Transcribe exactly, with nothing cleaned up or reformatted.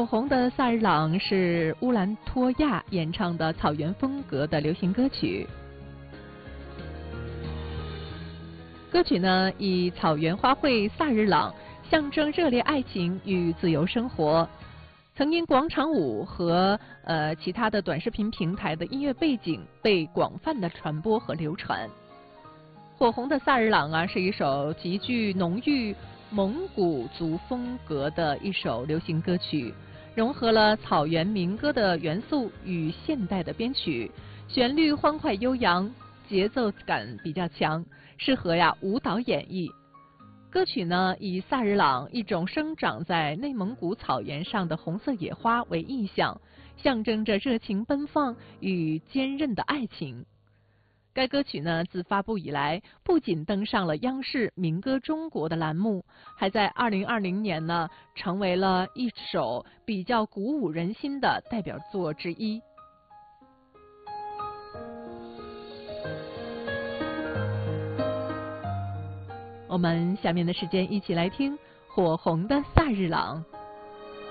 红的萨日朗是乌兰托娅演唱的草原风格的流行歌曲。歌曲呢以草原花卉萨日朗象征热烈爱情与自由生活，曾因广场舞和呃其他的短视频平台的音乐背景被广泛的传播和流传。火红的萨日朗啊，是一首极具浓郁蒙古族风格的一首流行歌曲，融合了草原民歌的元素与现代的编曲，旋律欢快悠扬，节奏感比较强，适合呀舞蹈演绎。歌曲呢以萨日朗一种生长在内蒙古草原上的红色野花为意象，象征着热情奔放与坚韧的爱情。该歌曲呢自发布以来，不仅登上了央视民歌中国的栏目，还在二零二零年呢成为了一首比较鼓舞人心的代表作之一。我们下面的时间一起来听火红的萨日朗。